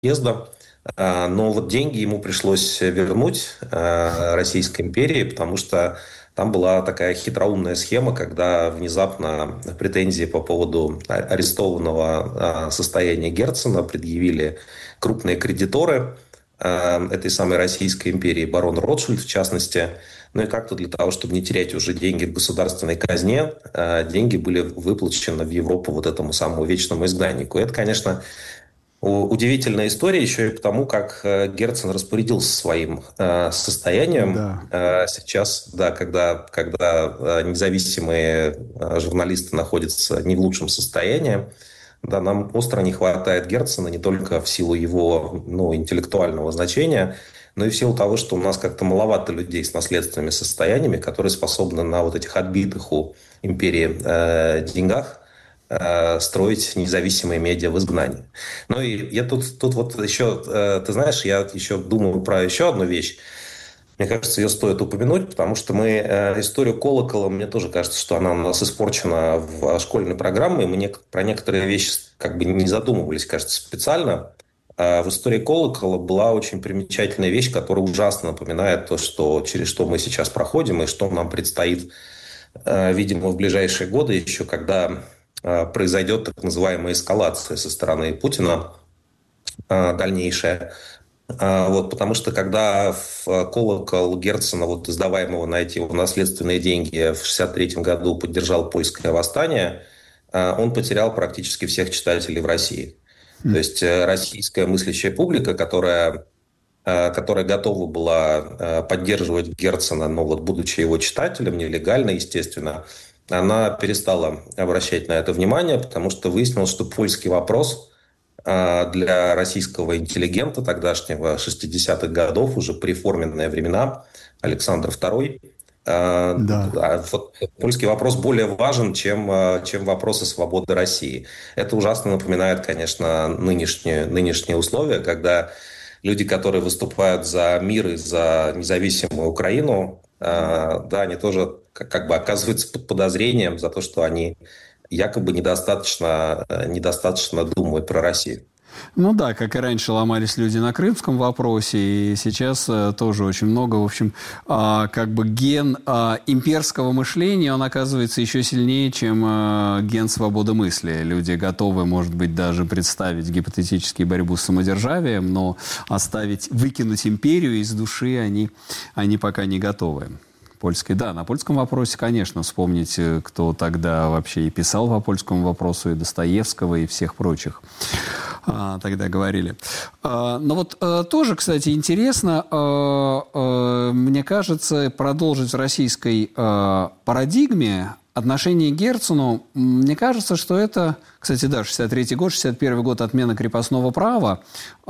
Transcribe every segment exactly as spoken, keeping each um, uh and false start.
переезда. А, Но вот деньги ему пришлось вернуть а, Российской империи, потому что там была такая хитроумная схема, когда внезапно претензии по поводу а- арестованного а, состояния Герцена предъявили крупные кредиторы а, этой самой Российской империи, барон Ротшильд в частности. Ну и как-то для того, чтобы не терять уже деньги в государственной казне, а, деньги были выплачены в Европу вот этому самому вечному изгнаннику. И это, конечно, у- удивительная история еще и потому, как э, Герцен распорядился своим э, состоянием. Да. Э, Сейчас, да, когда, когда э, независимые э, журналисты находятся не в лучшем состоянии, да, нам остро не хватает Герцена не только в силу его, ну, интеллектуального значения, но и в силу того, что у нас как-то маловато людей с наследственными состояниями, которые способны на вот этих отбитых у империи э, деньгах э, строить независимые медиа в изгнании. Ну и я тут, тут вот еще, э, ты знаешь, я еще думаю про еще одну вещь. Мне кажется, ее стоит упомянуть, потому что мы э, историю колокола, мне тоже кажется, что она у нас испорчена в школьной программе. Мы нек- про некоторые вещи как бы не задумывались, кажется, специально. А в истории колокола была очень примечательная вещь, которая ужасно напоминает то, что, через что мы сейчас проходим и что нам предстоит, э, видимо, в ближайшие годы еще, когда э, произойдет так называемая эскалация со стороны Путина э, дальнейшая. А, Вот, потому что когда в колокол Герцена, вот, издаваемого на эти его наследственные деньги, в шестьдесят третьем году поддержал польское восстание, а, он потерял практически всех читателей в России. То есть э, российская мыслящая публика, которая, э, которая готова была э, поддерживать Герцена, но вот будучи его читателем, нелегально, естественно, она перестала обращать на это внимание, потому что выяснилось, что польский вопрос а, для российского интеллигента тогдашнего шестидесятых годов, уже приформенные времена, Александр второй, а, Да. а вот польский вопрос более важен, чем, а, чем вопросы свободы России. Это ужасно напоминает, конечно, нынешние, нынешние условия, когда люди, которые выступают за мир и за независимую Украину, а, да, они тоже как, как бы оказываются под подозрением за то, что они якобы недостаточно, э, недостаточно думают про Россию. Ну да, как и раньше ломались люди на крымском вопросе, и сейчас э, тоже очень много, в общем, а, как бы ген а, имперского мышления, он оказывается еще сильнее, чем а, ген свободы мысли. Люди готовы, может быть, даже представить гипотетически борьбу с самодержавием, но оставить, выкинуть империю из души они, они пока не готовы. Польской, да, на польском вопросе, конечно, вспомнить, кто тогда вообще и писал по польскому вопросу, и Достоевского, и всех прочих а, тогда говорили. А, но вот а, тоже, кстати, интересно, а, а, мне кажется, продолжить в российской а, парадигме отношение к Герцену, мне кажется, что это, кстати, да, шестьдесят третий год, шестьдесят первый год отмена крепостного права,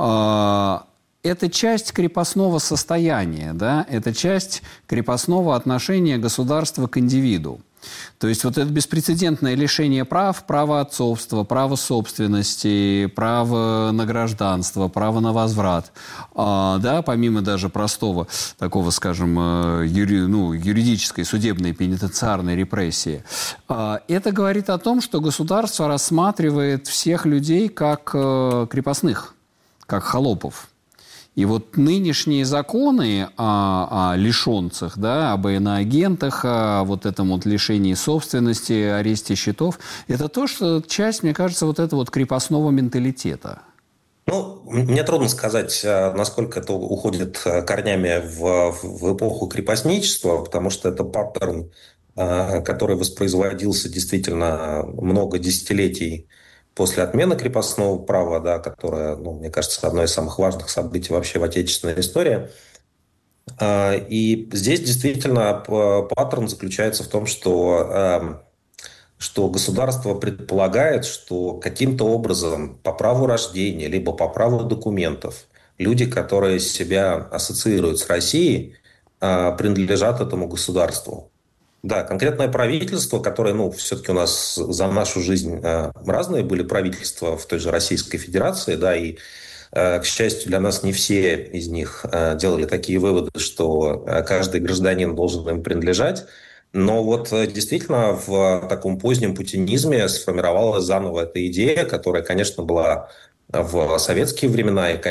а, это часть крепостного состояния, да? Это часть крепостного отношения государства к индивиду. То есть вот это беспрецедентное лишение прав, право отцовства, право собственности, право на гражданство, право на возврат, а, да, помимо даже простого такого, скажем, юри, ну, юридической, судебной, пенитенциарной репрессии, а, это говорит о том, что государство рассматривает всех людей как а, крепостных, как холопов. И вот нынешние законы о, о лишенцах, да, об иноагентах, о вот этом вот лишении собственности, аресте счетов, это то, что часть, мне кажется, вот этого вот крепостного менталитета. Ну, мне трудно сказать, э, насколько это уходит э, корнями в, в эпоху крепостничества, потому что это паттерн, э, который воспроизводился действительно много десятилетий после отмены крепостного права, да, которое, ну, мне кажется, одно из самых важных событий вообще в отечественной истории. А, И здесь действительно п- паттерн заключается в том, что эм, что государство предполагает, что каким-то образом по праву рождения, либо по праву документов люди, которые себя ассоциируют с Россией, а, принадлежат этому государству. Да, конкретное правительство, которое, ну, все-таки у нас за нашу жизнь а, разные были правительства в той же Российской Федерации, да, и, а, к счастью, для нас не все из них а, делали такие выводы, что а, каждый гражданин должен им принадлежать. Но вот э, действительно в таком позднем путинизме сформировалась заново эта идея, которая, конечно, была в советские времена. И,